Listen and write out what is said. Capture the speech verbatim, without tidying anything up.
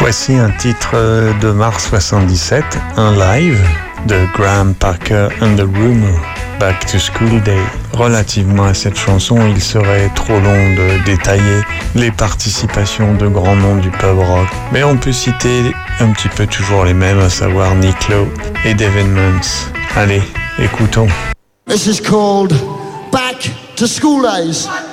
Voici un titre de mars soixante-dix-sept, un live de Graham Parker and the Rumour, Back to School Day. Relativement à cette chanson, il serait trop long de détailler les participations de grands noms du pub rock, mais on peut citer un petit peu toujours les mêmes, à savoir Nick Lowe et Devin Muntz. Allez, écoutons. This is called Back to School Days.